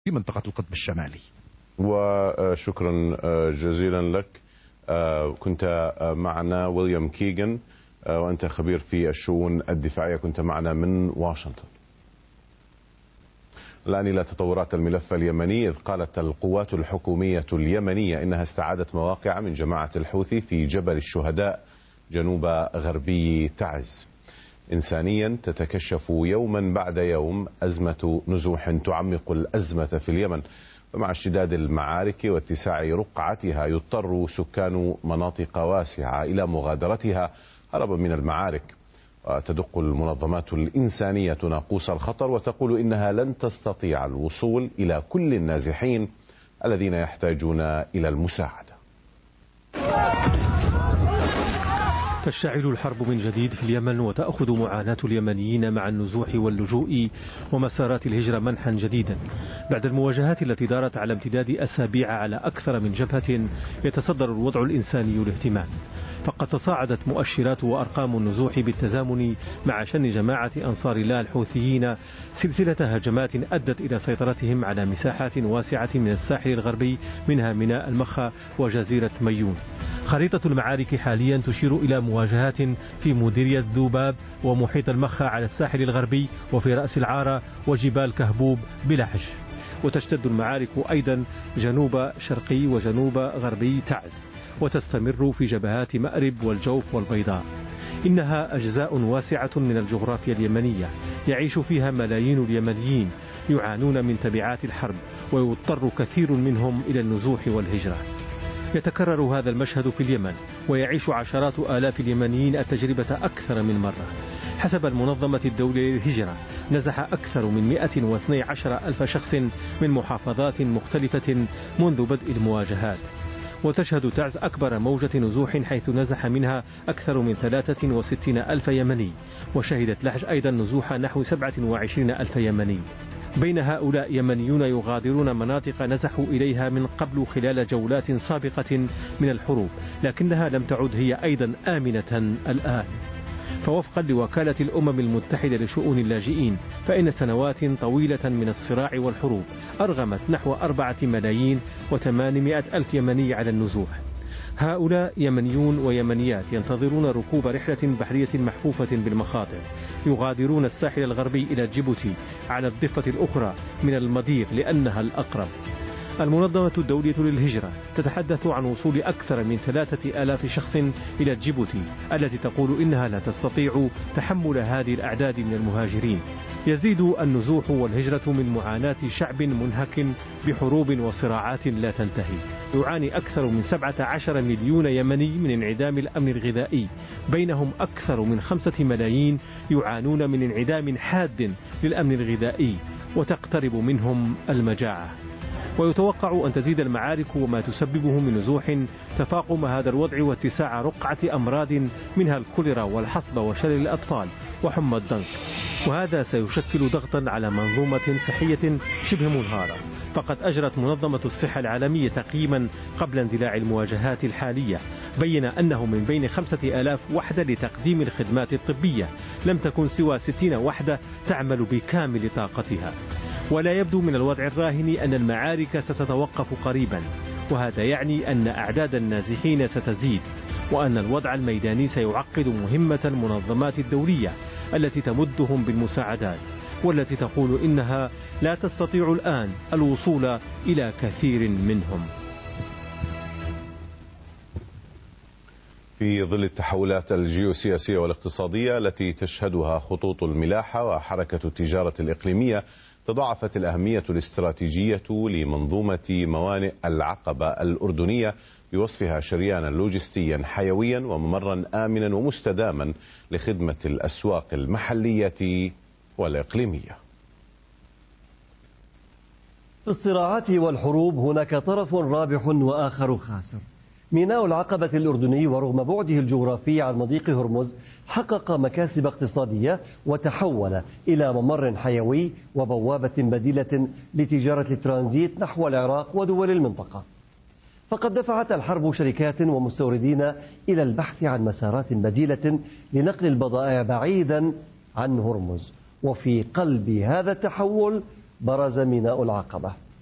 في منطقة القطب الشمالي. وشكرا جزيلا لك. كنت معنا ويليام كيغان، وأنت خبير في الشؤون الدفاعية، كنت معنا من واشنطن. الآن إلى تطورات الملف اليمني، إذ قالت القوات الحكومية اليمنية إنها استعادت مواقع من جماعة الحوثي في جبل الشهداء جنوب غربي تعز. إنسانيا تتكشف يوما بعد يوم أزمة نزوح تعمق الأزمة في اليمن، ومع اشتداد المعارك واتساع رقعتها يضطر سكان مناطق واسعة إلى مغادرتها هربا من المعارك. وتدق المنظمات الإنسانية ناقوس الخطر وتقول إنها لن تستطيع الوصول إلى كل النازحين الذين يحتاجون إلى المساعدة. تشتعل الحرب من جديد في اليمن، وتأخذ معاناة اليمنيين مع النزوح واللجوء ومسارات الهجرة منحا جديدا بعد المواجهات التي دارت على امتداد أسابيع على أكثر من جبهة يتصدر الوضع الإنساني الاهتمام. فقد تصاعدت مؤشرات وأرقام النزوح بالتزامن مع شن جماعة أنصار الله الحوثيين سلسلة هجمات أدت إلى سيطرتهم على مساحات واسعة من الساحل الغربي، منها ميناء المخا وجزيرة ميون. خريطة المعارك حاليا تشير إلى مواجهات في مديرية ذوباب ومحيط المخا على الساحل الغربي وفي رأس العارة وجبال كهبوب بلحج. وتشتد المعارك أيضا جنوب شرقي وجنوب غربي تعز، وتستمر في جبهات مأرب والجوف والبيضاء. إنها أجزاء واسعة من الجغرافيا اليمنية يعيش فيها ملايين اليمنيين يعانون من تبعات الحرب، ويضطر كثير منهم إلى النزوح والهجرة. يتكرر هذا المشهد في اليمن، ويعيش عشرات آلاف اليمنيين التجربة أكثر من مرة. حسب المنظمة الدولية للهجرة، نزح أكثر من 112 ألف شخص من محافظات مختلفة منذ بدء المواجهات. وتشهد تعز أكبر موجة نزوح، حيث نزح منها أكثر من 63 ألف يمني، وشهدت لحج أيضا نزوح نحو 27 ألف يمني. بين هؤلاء يمنيون يغادرون مناطق نزحوا إليها من قبل خلال جولات سابقة من الحروب، لكنها لم تعد هي أيضا آمنة الآن. فوفقا لوكالة الأمم المتحدة لشؤون اللاجئين، فإن سنوات طويلة من الصراع والحروب أرغمت نحو 4,800,000 يمني على النزوح. هؤلاء يمنيون ويمنيات ينتظرون ركوب رحلة بحرية محفوفة بالمخاطر، يغادرون الساحل الغربي إلى جيبوتي على الضفة الأخرى من المضيق لأنها الأقرب. المنظمة الدولية للهجرة تتحدث عن وصول أكثر من 3,000 شخص إلى جيبوتي، التي تقول إنها لا تستطيع تحمل هذه الأعداد من المهاجرين. يزيد النزوح والهجرة من معاناة شعب منهك بحروب وصراعات لا تنتهي. يعاني أكثر من 17 مليون يمني من انعدام الأمن الغذائي، بينهم أكثر من 5 ملايين يعانون من انعدام حاد للأمن الغذائي، وتقترب منهم المجاعة. ويتوقع أن تزيد المعارك وما تسببه من نزوح تفاقم هذا الوضع واتساع رقعة أمراض منها الكوليرا والحصبة وشلل الأطفال وحمى الضنك، وهذا سيشكل ضغطا على منظومة صحية شبه منهارة. فقد أجرت منظمة الصحة العالمية تقييما قبل اندلاع المواجهات الحالية، بين أنه من بين 5,000 وحدة لتقديم الخدمات الطبية لم تكن سوى 60 وحدة تعمل بكامل طاقتها. ولا يبدو من الوضع الراهن أن المعارك ستتوقف قريبا، وهذا يعني أن أعداد النازحين ستزيد، وأن الوضع الميداني سيعقد مهمة المنظمات الدولية التي تمدهم بالمساعدات، والتي تقول إنها لا تستطيع الآن الوصول إلى كثير منهم. في ظل التحولات الجيوسياسية والاقتصادية التي تشهدها خطوط الملاحة وحركة التجارة الإقليمية، تضاعفت الأهمية الاستراتيجية لمنظومة موانئ العقبة الأردنية بوصفها شريانا لوجستيا حيويا وممرا آمنا ومستداما لخدمة الأسواق المحلية والإقليمية. في الصراعات والحروب هناك طرف رابح وآخر خاسر. ميناء العقبة الأردني ورغم بعده الجغرافي عن مضيق هرمز حقق مكاسب اقتصادية وتحول إلى ممر حيوي وبوابة بديلة لتجارة الترانزيت نحو العراق ودول المنطقة. فقد دفعت الحرب شركات ومستوردين إلى البحث عن مسارات بديلة لنقل البضائع بعيدا عن هرمز، وفي قلب هذا التحول برز ميناء العقبة.